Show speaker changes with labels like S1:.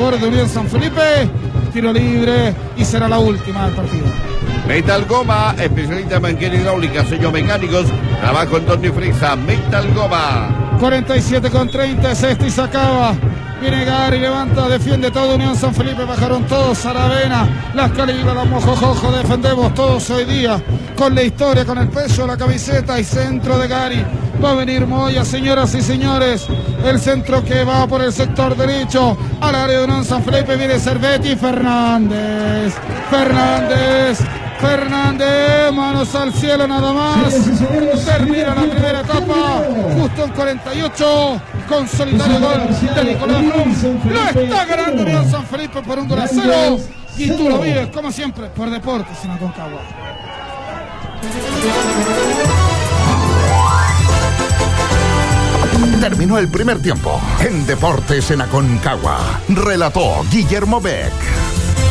S1: de Unión San Felipe, tiro libre y será la última del partido.
S2: Metal Goma, especialista en manguera hidráulica, sellos mecánicos, trabajo en torno y frisa. Metal Goma.
S1: 47,30 es este y se acaba. Viene Gary, levanta, defiende todo Unión San Felipe, bajaron todos, Saravena, Las Calibas, la Mojojojo, defendemos todos hoy día, con la historia, con el peso, la camiseta y centro de Gary. Va a venir Moya, señoras y señores, el centro que va por el sector derecho, al área de Unión San Felipe, viene Cervetti, Fernández, manos al cielo nada más. Termina la primera etapa, justo en 48, con solitario gol de Nicolás Cruz. Lo está ganando Unión San Felipe por 1-0. Y tú lo vives, como siempre, por Deportes en Aconcagua.
S3: Terminó el primer tiempo en Deportes en Aconcagua. Relató Guillermo Beck.